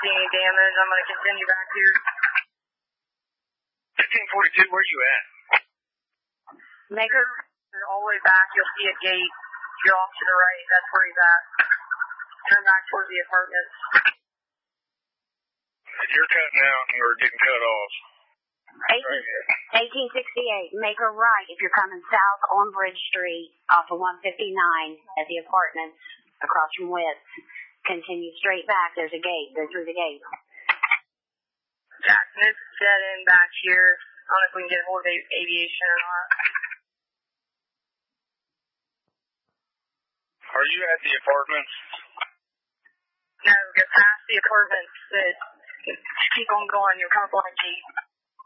see any damage. I'm going to continue back here. 1542, where are you at? Maker, all the way back, you'll see a gate. You're off to the right. That's where he's at. Turn back towards the apartments. You're cutting out and we're getting cut off. 1868, make a right if you're coming south on Bridge Street off of 159 at the apartments across from Wits. Continue straight back. There's a gate. Go through the gate. Jackson, it's dead end back here. I don't know if we can get a hold of aviation or not. Are you at the apartments? No, get past the apartments. Keep on going. You'll come up on a gate.